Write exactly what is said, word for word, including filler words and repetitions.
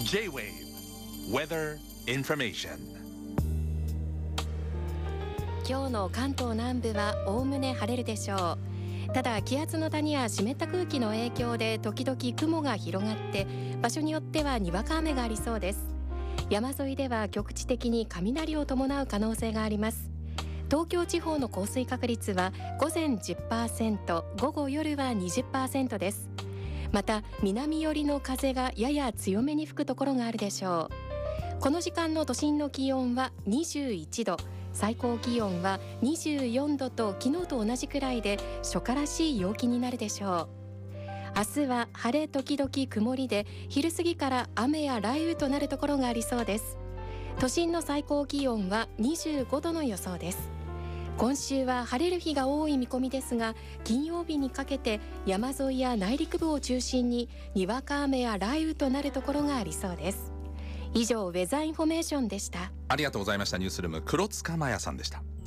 J-Wave Weather Information。 今日の関東南部はおおむね晴れるでしょう。ただ気圧の谷や湿った空気の影響で時々雲が広がって場所によってはにわか雨がありそうです。山沿いでは局地的に雷を伴う可能性があります。東京地方の降水確率は午前 じゅっパーセント、午後夜は にじゅっパーセント です。また南寄りの風がやや強めに吹くところがあるでしょう。この時間の都心の気温はにじゅういちど、最高気温はにじゅうよんどと昨日と同じくらいで初夏らしい陽気になるでしょう。明日は晴れ時々曇りで昼過ぎから雨や雷雨となるところがありそうです。都心の最高気温はにじゅうごどの予想です。今週は晴れる日が多い見込みですが、金曜日にかけて山沿いや内陸部を中心ににわか雨や雷雨となるところがありそうです。以上ウェザーインフォメーションでした。 ありがとうございました。ニュースルーム黒塚真也さんでした。